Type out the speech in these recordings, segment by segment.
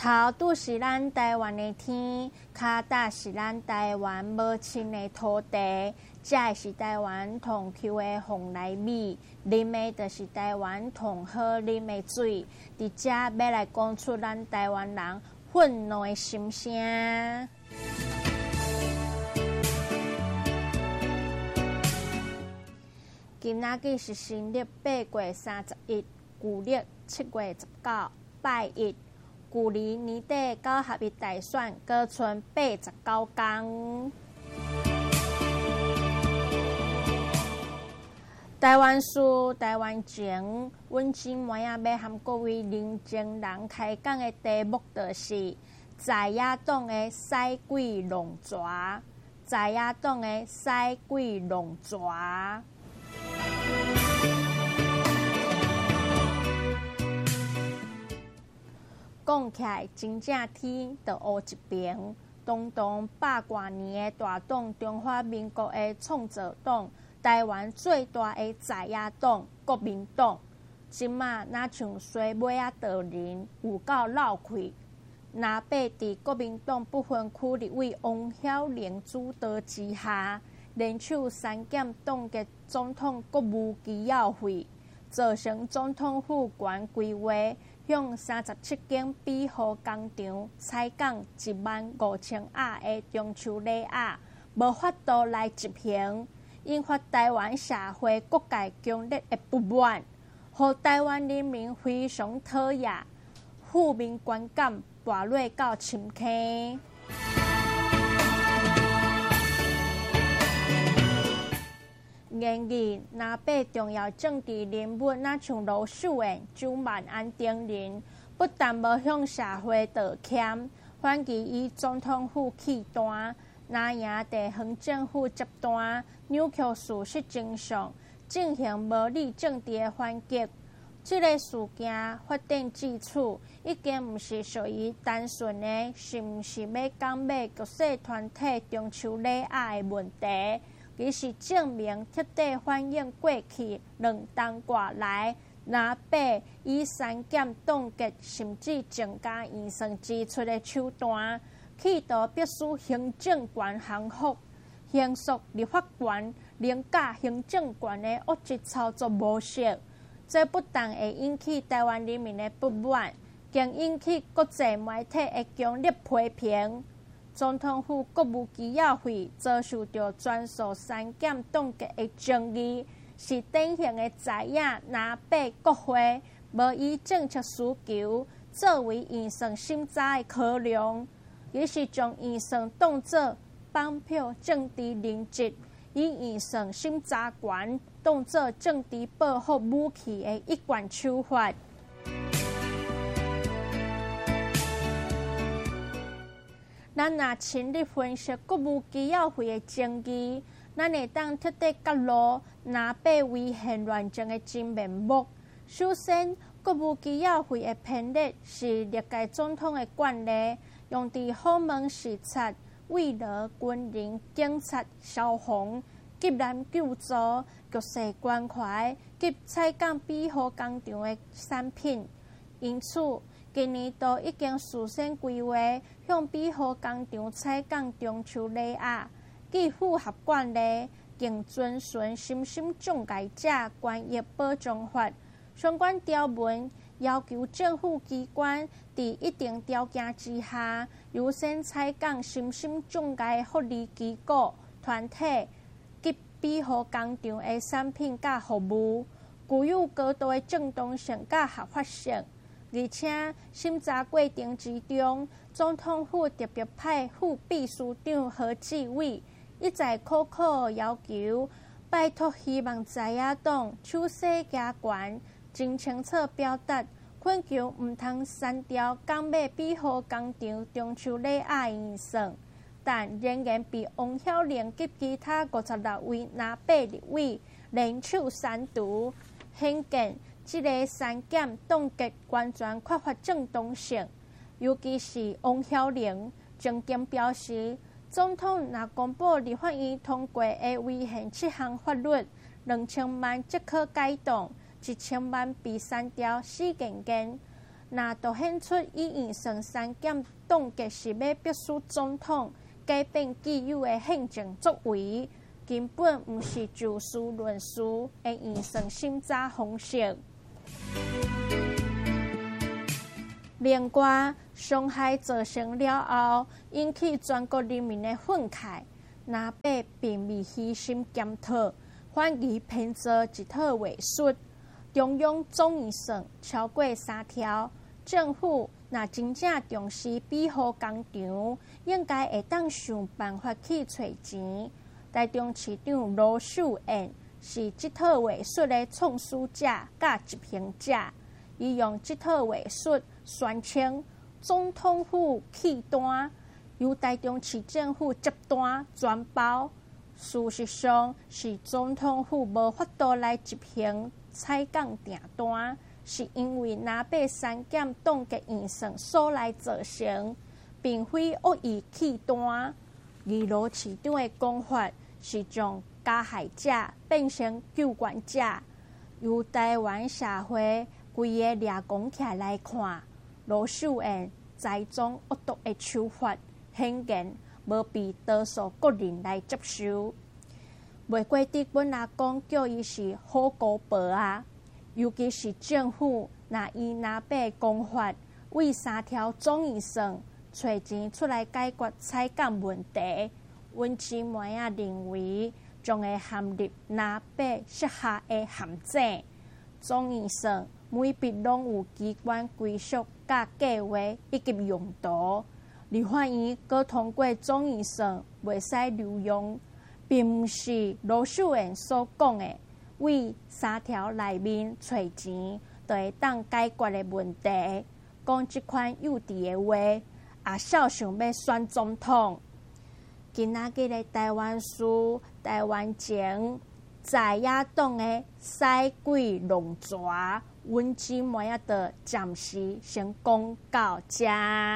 头拄是咱台湾的天，脚踏是咱台湾母亲的土地，食的是台湾上口的凤梨米，啉的就是台湾上好啉的水。伫遮要来讲出咱台湾人愤怒的心声。今仔日是新历8月31，旧历7月19，拜一。距离年底到合一大选，阁剩89天。台湾事、台湾情，阮今晚要和各位认真人开讲的题目，就是在野党的使鬼弄蛇，在野党的使鬼弄蛇。讲起来，真正天就乌一边。堂堂100多年的大党——中华民国的创造党，台湾最大的在野党——国民党，即马若像衰尾仔倒人，有够闹气。若被伫国民党不分区立委王晓玲主导之下，联手删减党嘅总统国务机要费，造成总统府悬规划。向37间庇护工厂采购15000盒的中秋礼盒，无法度来执行，引发台湾社会各界强烈的不满，互台湾人民非常讨厌，负面观感跋落到深坑。然而，若被重要政治人物，若像罗秀燕、周万安等人，不但无向社会道歉，反而以总统府弃单，拿赢地方政府接单，扭曲事实真相，进行无理政治的反击。这个事件发展至此，已经不是属于单纯的是毋是要讲买局势团体中秋礼盒的问题。其实证明彻底反映过去2冬过来，若被以删减冻结甚至增加预算支出的手段，企图必须行政权降服、刑诉立法权、凌驾行政权的恶质操作模式，这不但会引起台湾人民的不满，更引起国际媒体的强烈批评。总统府国务机要费遭受到全数删减冻结的争议，是典型的在野拿被国会无以政策需求作为预算审查的考量，也是将预算当作绑票政治人质，以预算审查权当作政治报复武器的一贯手法。咱若深入分析国务机要费的争议，咱会当彻底揭露若被违宪乱政的真面目。首先，国务机要费的编列是历届总统的惯例，用伫虎门视察、慰劳军人、警察、消防、急难救助、局势关怀及采购庇护工厂的产品，因此。今年度已经事先规划，向庇护工厂采购中秋礼盒，既符合惯例，更遵循新兴中介者权益保障法相关条文，要求政府机关伫一定条件之下，优先采购新兴中介福利机构、团体及庇护工厂的产品甲服务，具有高度的正当性甲合法性。而且审查过程之中，总统府特别派副秘书长何志伟一再苦苦要求，拜托希望在野党手势加悬，真清楚表达，恳求毋通删掉港买庇护工厂中秋礼盒预算，但仍然被王晓玲及其他56位拿被立委联手删除，显见。这个删减冻结完全缺乏正当性，尤其是王晓玲曾经表示，总统若公布立法院通过的违宪7项法律，2000万即可改动，1000万被删掉4件件。 那都显出以以上三检冻结是要必须总统改变既有的行政作为，根本毋是就事论事的以上审查方式。连外伤害造成了后，引起全国人民的愤慨。那北并未虚心检讨，反而编造一套话术。中央总预算超过3条，政府若真正重视庇护工厂，应该会当想办法去找钱。台中市长罗秀燕是这套话术的创始者甲执行者，伊用这套话术宣称总统府契单由台中市政府接单全包，事实上是总统府无法度来执行采购订单，是因为南北三检冻结预算所来造成，并非恶意契单。而罗市长的讲法是将加害者变成救援者，由台湾社会规个掠讲起来看，罗秀燕栽赃恶毒的手法，显然无被多数国人来接受。袂过伫本来讲叫伊是好姑婆啊，尤其是政府若以南北讲法，为3条总预算找钱出来解决采购问题，阮姊妹啊认为将会陷入南北失下的陷阱。总预算每笔拢有机关归属、甲计划以及用途。立法院阁通过总预算袂使流用，并毋是罗秀燕所讲的为3条内面找钱就会当解决的问题。讲这款幼稚的话，也少想要选总统。今仔日的台湾事、台湾情，在野党的赛鬼龙蛇，阮姊妹啊，就暂时先讲到这。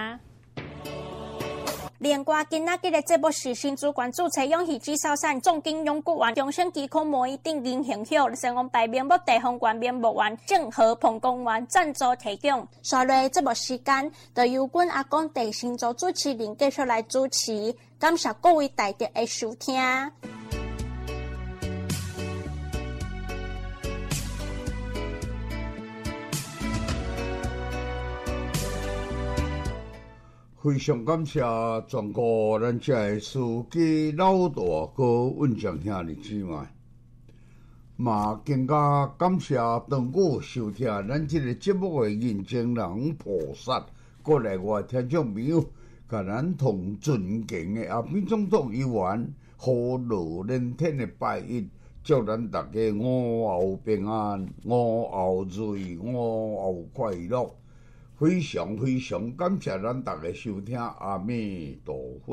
连外今仔日的节目是新主管注册永续至少产总经永固员中生技科模一定银行hiệu成功牌面目地方官面目员正和彭公员赞助提供。下来节目时间，就由阮阿公地新组主持人继续来主持，感谢各位大德的收听。 非常感谢全国咱遮个司机老大和运将兄弟姊妹，嘛更加感谢长久收听咱这个节目的认真人菩萨，过来我听众朋友，甲咱同尊敬的阿扁总统议员何乐连天的拜一，祝咱大家午后平安，午后如意，午后快乐。非常非常感谢咱大家收听，阿弥陀佛。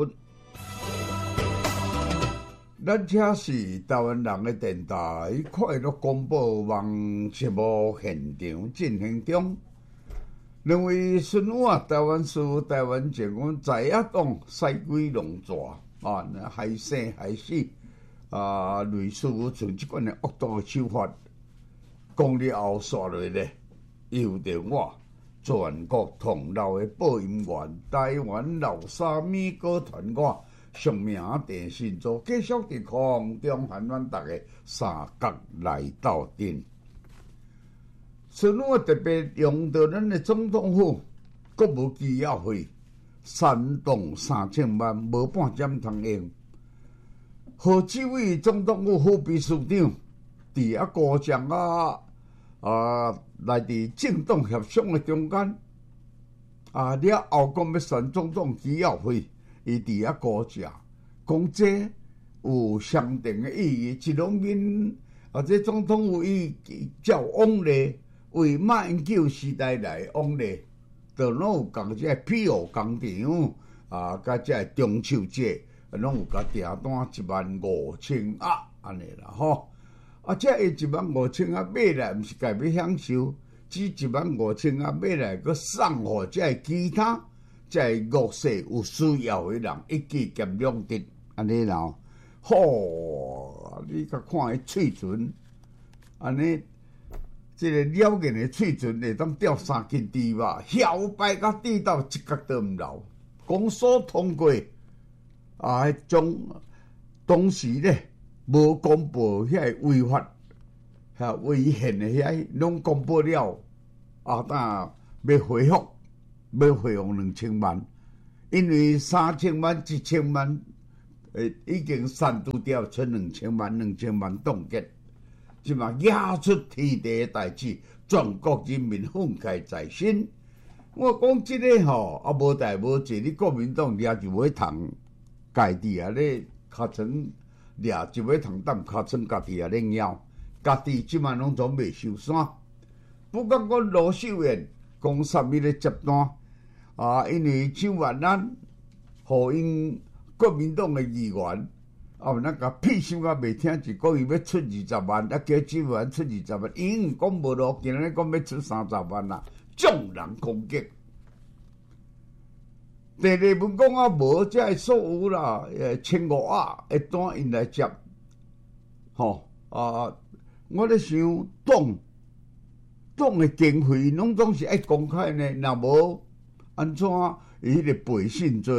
咱这是台湾人的电台快乐广播网节目现场进行中。两位孙武啊，台湾事、台湾情，阮在野党赛鬼龙蛇啊，害生害死啊，类似像即款的恶毒的手法，讲了后煞落咧，由着我。全国同流的播音员，台湾老沙米歌团我上名电信组继续伫空中喊阮大家三角来斗阵。孙武特别用到咱的总统府国务机要费3栋3000万，无半点通用。何志伟总统府副秘书长伫高将来伫政党协商的中间，了后讲要选总统机要费，伊伫高价，讲这有相当的意义。一方面，这总统府伊照往例，为马英九时代来往例，就拢有共这庇护工厂甲这中秋节，拢有甲订单15000安尼啦吼。这15000买来，毋是家要享受，只15000买来，佮送互这其他这弱势有需要的人，一举兼两得，安尼啦。吼，你甲看伊嘴唇，安尼这个了眼的喙唇会当钓3斤猪肉，摇摆甲地道一角都毋留。公所通过将当时咧无公布遐违法、违宪的遐拢公布了，当要回复2000万，因为3000万、1000万，已经删除掉，剩2000万冻结。即嘛惹出天地的代志，全国人民愤慨在心。我讲即个吼，无代无志，你国民党掠就要通家己咧尻川掠，就要通担尻川家己咧咬，家己即嘛拢总未收山。不过讲罗秀燕讲啥物咧接单因为蒋万安互因国民党的议员。那甲屁声甲未听，就讲伊要出20万，叫蒋万安出20万，伊讲无咯，今日讲要出30万啦，众人攻击。第二文讲无，这所有啦，1500的单因来接，我咧想党的经费拢总是爱公开呢，若无安怎伊迄个背信做？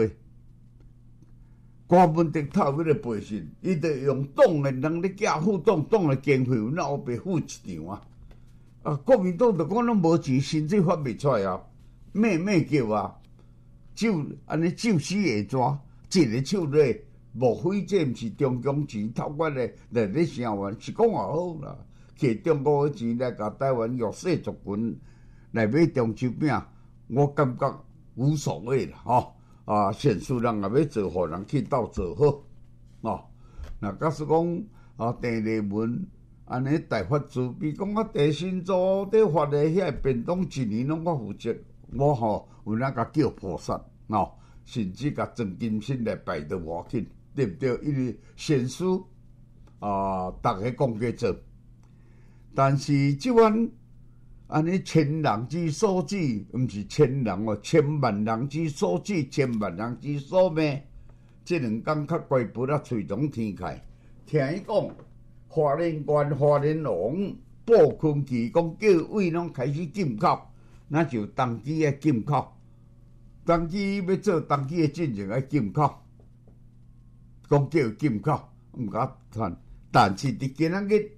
官文迪透迄个背信，伊就用党的人咧寄付党的经费，那后白付一场国民党就讲拢无钱，薪水发袂出来咩叫手安尼手死下抓，一个手咧，莫非这毋是中共钱透过来咧声援？是讲也好啦，摕中国的钱来甲台湾弱势族群来买中秋饼，我感觉无所谓啦现实人也要做，互人去斗做好那假使讲第二文安尼大发慈悲，讲地心组伫发的遐便当一年拢我负责，我有哪甲叫菩萨甚至甲郑金星来拜都无要紧，对不对？因为现实大家讲过做，但是即款。安尼千人之所指，毋是千人千万人之所指，千万人之所命。这2天较怪不啦，吹中天开。听伊讲，花莲县花莲王布坤奇讲叫位拢开始禁口，那就当机的禁口，当机要做当机的进程要禁口，讲叫禁口，毋甲传。但是伫今仔日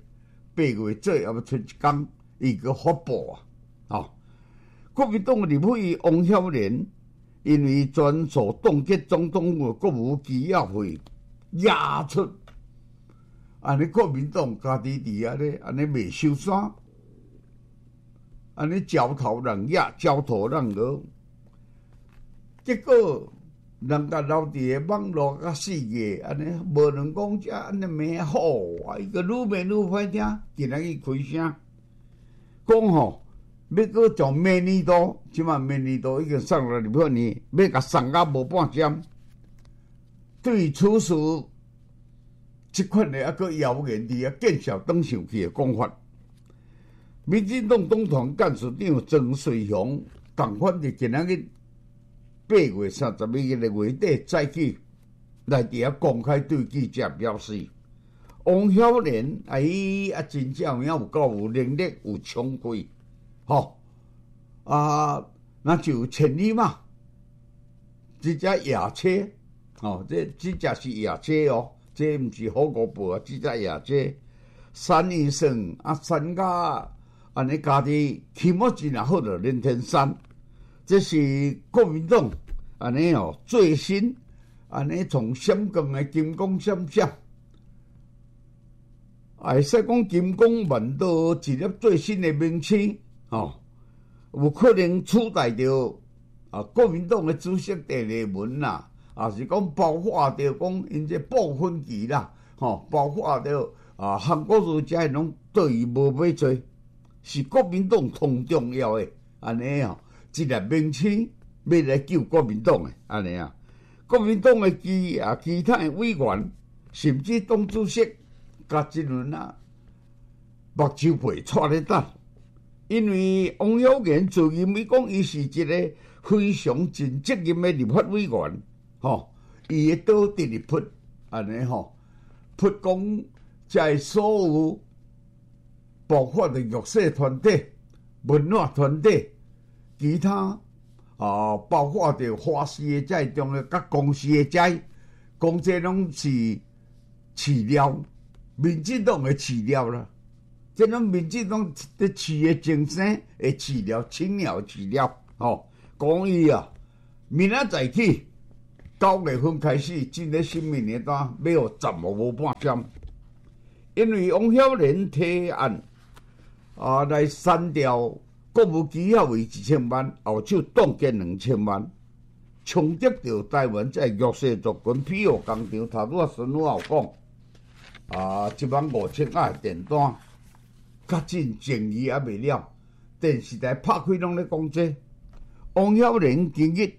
8月做，也要出一天。伊个发布国民党立委王晓莲因为专属冻结总统府国务机要费，惹出安尼国民党家己伫遐咧，安尼未收山，安尼焦头烂额，焦头烂额，结果人家留伫个网络甲世界，安尼无能讲遮安尼骂好伊个愈骂愈歹听，今仔日开声。讲要搁从明年度，即马明年度已经送了200年，要甲送到无半针。对此事，即款的搁谣言伫见效登上去的讲法，民进党党团干事长曾水雄同款伫今仔日8月31日的月底早起来伫遐公开对记者表示。王晓莲伊真正有够有能力有聪慧，那就千里嘛，这只野车，这只是野车这毋是好古堡这只野车，山医生山甲安尼家己起码真也好着连天山，这是国民党安尼最新安尼从闪光的金光闪闪。会使讲金光万道一粒最新的名称有可能取代着国民党的主席第2文啦，是讲包括着讲因这部分期啦，包括着韩国瑜这拢对伊无买做，是国民党同重要的安尼一粒名称要来救国民党的安尼国民党的其他的委员，甚至党主席。甲即轮目睭皮带咧等，因为王耀元自认为讲伊是一个非常尽责任的立法委员，伊会倒直哩扑安尼扑讲在所有包括的弱势团体、文化团体、其他包括着花市的债中的甲公司的债，讲这拢是饲料，民进党的饲料啦。这种民进党伫饲的精神的饲料，青鸟饲料，讲伊明仔载起9月份开始，进入新民年单要有10号无半针，因为王晓莲提案来删掉国务机要为1000万，后手冻结2000万，冲击到台湾在弱势族群庇护工厂。头拄孙女有讲15000块电单。较真正义还未了，电视台拍开拢咧讲这。王晓莲今日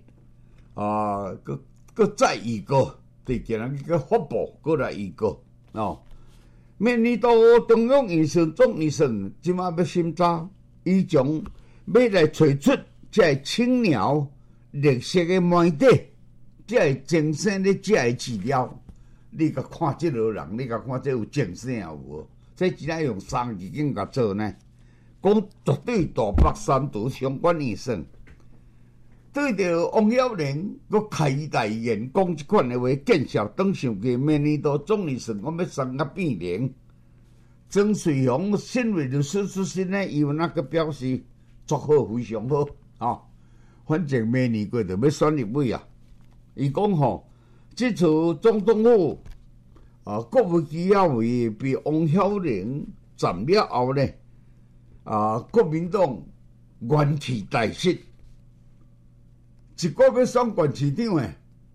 搁再预告，第今日个发布搁来预告明年度中央预算总预算即马要审查，伊将要来找出这青鸟绿色的媒体，这精神的这饲料，你甲看这个人，你甲看这有精神有无？这只能用3字经甲做呢，讲绝对大北三图相关预算。对着王晓莲，我开大言讲这款的话，见效等上去明年度总预算，我要删甲变零。曾水雄身为律师出身呢，伊有那个表示祝好非常好反正明年过就要选立委啊。伊讲这次总统府。国务机要委被王晓莲占了后呢，国民党元气大失，一个要选县市长诶，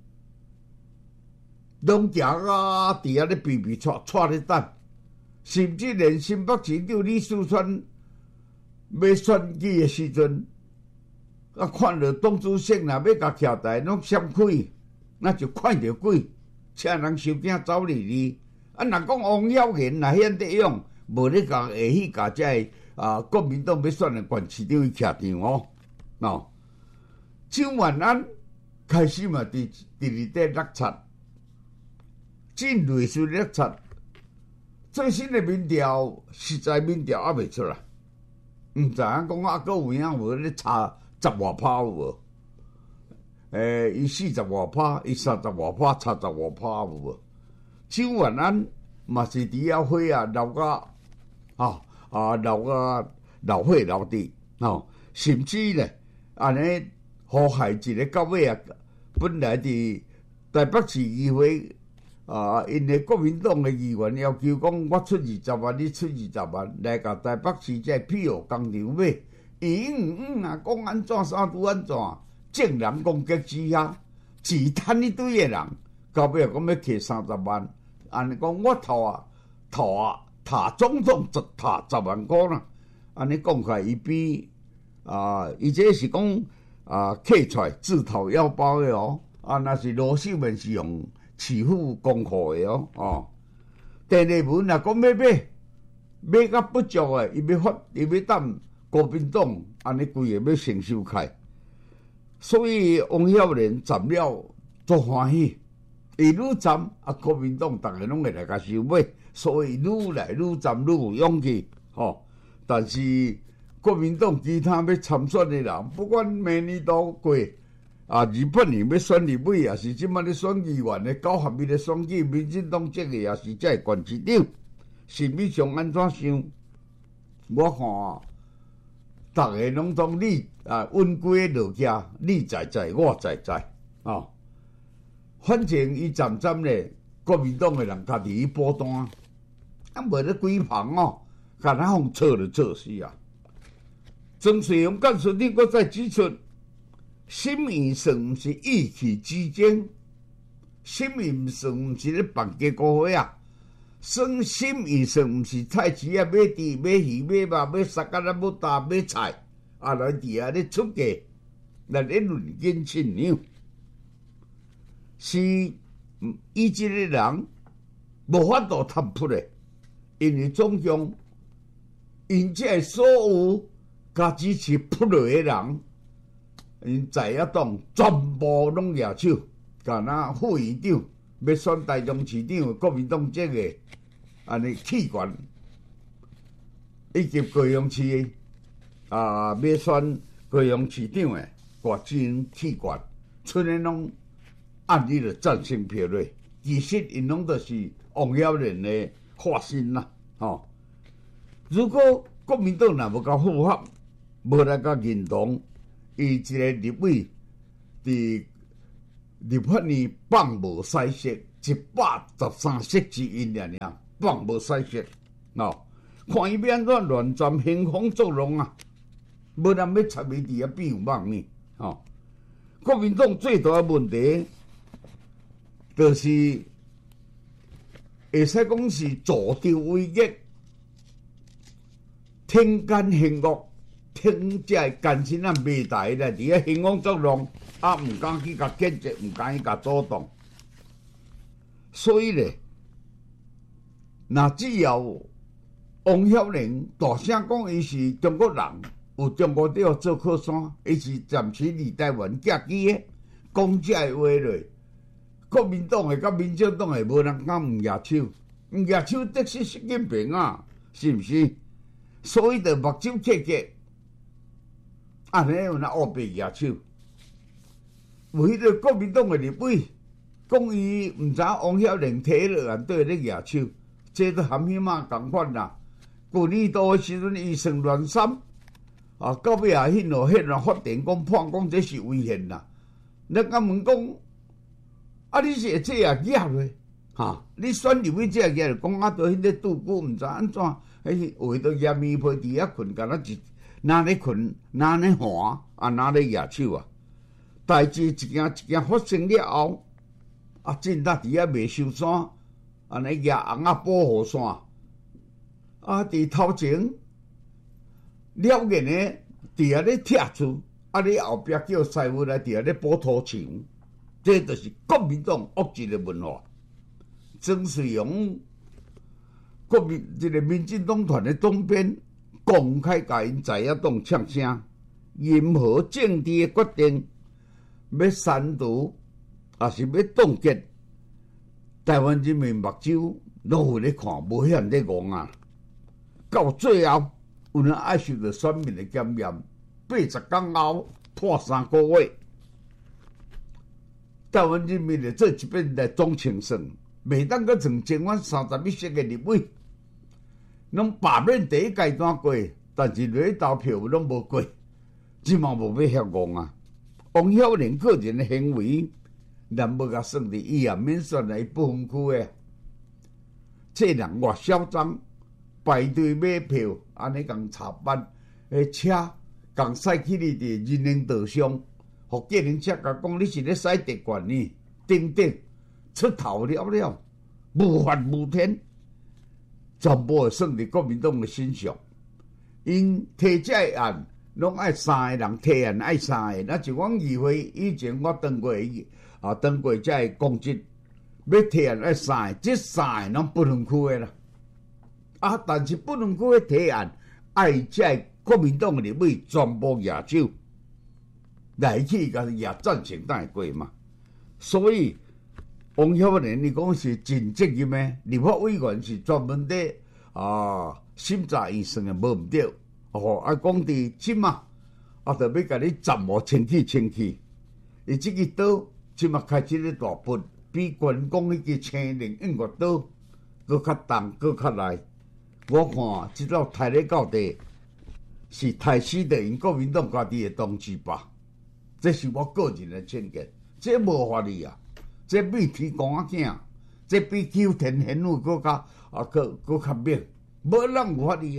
拢行伫遐咧比比撮咧等，甚至连新北市长李树川要选举诶时阵，看到董主席若要甲徛台，拢闪开，那就看着鬼。请人收囝走哩若讲王晓莲若显得用，无咧甲下去甲这国民党要选的县市长去徛场蒋万安开始嘛，第2块落差，进类似落差，最新的民调，实在民调还未出来，毋知影讲阁有影无咧差10外趴有无？伊40外趴，伊30外趴，差10外趴有无？蒋万安嘛是伫遐火留个老火留滴甚至咧安尼祸害一个到尾本来伫台北市议会因为国民党的议员要求讲，我出20万，你出20万，来甲台北市这庇护工厂买，讲安怎啥拄安怎？正人攻击之下，只贪一堆的人，到尾讲要摕30万，安尼讲我塔总统就塔10万块啦。安尼讲起来，伊比伊这是讲客出来自掏腰包的若是罗秀文是用市府公库的第二文若讲买甲不足的，伊要等国民党安尼规个要承受开。所以王晓莲站了足欢喜，伊愈站国民党逐个拢会来甲收买，所以愈来愈站愈有勇气但是国民党其他要参选的人，不管明年度过28年要选立委，也是即摆咧选议员的9合一的选举，民进党这个也是这县市长，心理上安怎想？我看。逐个拢当你稳规落家，你在我在反正伊站咧，国民党的人家己去保单，无咧规旁甲咱互错就错死啊！曾水雄干事长搁再指出，新预算毋是意气之争，新预算毋是咧办结果会新预算毋是菜市买猪、买鱼、买肉、买沙甲、买大、买菜，来伫遐咧出价，来咧论斤称两，是伊即个人无法度摊扑的，因为总共因这所有甲支持扑落的人，因在野党全部拢举手，甲那副院长要选台中市长，国民党这个安尼气管以及高雄市要选高雄市长的国政气管，村的拢按你的赞成票咧。其实因拢都是王耀仁的化身啦，如果国民党若无甲复合，无来甲认同，伊一个立委伫立法院放无西式113席之因尔，放无西式，看伊要安怎乱占兴风作浪啊！无人要插伊伫遐变有梦呢，国民党最大的问题。就是会使讲是助紂为虐，天干兴恶，天这奸臣啊卖大咧，伫遐兴风作浪，毋敢去甲建设，毋敢去甲阻挡。所以咧，若只要王晓玲大声讲伊是中国人，有中国要做靠山，伊是暂时离台湾寄居的，讲这话咧。国民党的甲民进党的无人敢唔举手，唔举手得是习近平啊，是毋是？所以就目睭切切，安尼有那乌白举手。有迄个国民党的立委讲伊唔知王晓玲摕落来对咧举手，这都含血嘛共款啦。旧年度的时阵，伊算乱三到尾啊，迄个法庭讲判讲这是违宪啦。咱敢问讲？你是会这样举落，你选立委这样举落，讲到迄个杜姑毋知安怎，迄为着嫌棉被伫遐困，敢若一哪咧困，哪咧寒，哪咧举手啊！代志一件一件发生了后，真搭伫遐袂收山，安尼举红保护伞，伫头前了然的伫遐咧拆厝，你后壁叫师傅来伫遐咧补土墙。这就是国民党恶质的文化。曾水勇这个民进党团的东边公开甲因在野党呛声，任何政治的决定要删除，还是要冻结，台湾人民目睭拢有咧看，无遐咧戆啊。到最后，有人爱受到选民的检验，80天后判3个月。台湾人民就做一遍来总清算，袂当阁从前往31席的立委，拢罢免第一阶段过，但是落去投票拢无过，即嘛无要遐戆啊！王晓玲个人的行为，咱要甲算伫伊也免选来不分区的，这人偌嚣张，排队买票，安尼共查班，车共驶去你伫人行道上。互计程车甲讲你是咧驶特权呢，等等出头了，无法无天，全部会算伫国民党的身上。因提这案，拢爱3个人提案，爱3个。那就讲议会以前我当过这公职，要提案爱3个，这3个拢不分区的啦。但是不分区的提案，爱这国民党的立委全部举手。来去甲也赞成当会过嘛，所以王晓玲你讲是尽责任的立法委员是专门的审查预算的，无毋对。讲伫即嘛，就要甲你暂无清气。伊即个岛即嘛开始咧大bud比关公迄个青龙印月岛搁较重，搁较来。我看即种抬咧到底是抬死的因国民党家己的同志吧。这是我个人的见解，这无法律啊！这比天公仔囝，这比求天仙女搁较明，无人有法律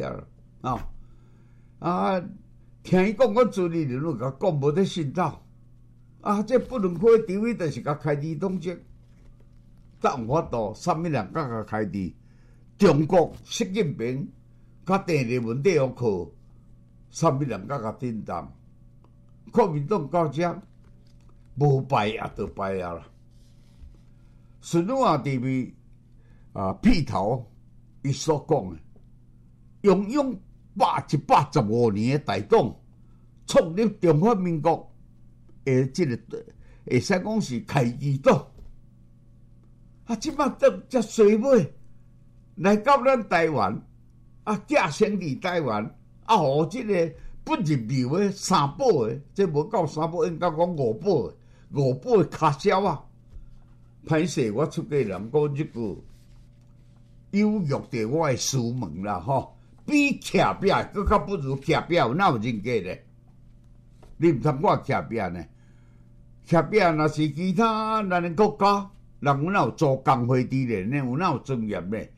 啊！听伊讲，我做你人甲讲无得信道这不能开除伊，就是甲开除党籍，但有法度，啥物人甲开除？中国习近平甲第二问题要靠，啥物人甲震动？国民党到这无败也就败啦。孙中山伫位片头伊所讲的，拥有115年的大党，创立中华民国的这个会使讲是开基党。即摆才衰尾来到咱台湾， 寄生伫台湾，互即个不入流的三宝的，这无到三宝，应该讲五宝的，五宝的卡销啊！歹势，我出家人讲即句，有辱着我的师门啦吼。比徛壁佫较不如徛壁，哪有人格咧？你毋通我徛壁呢？徛壁若是其他咱的国家，人有哪有做工会之人呢？有哪有尊严呢？